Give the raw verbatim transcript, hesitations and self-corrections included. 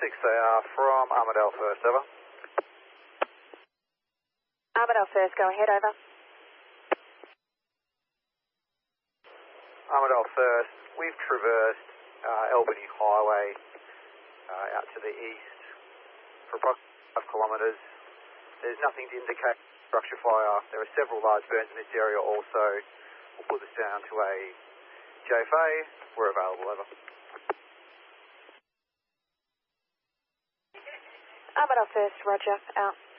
six, they are from Armidale First, over. Armidale First, go ahead, over. Armidale First, we've traversed uh, Albany Highway uh, out to the east for approximately five kilometres. There's nothing to indicate structure fire. There are several large burns in this area also. We'll put this down to a J F A. We're available, over. Armidale First, roger, out.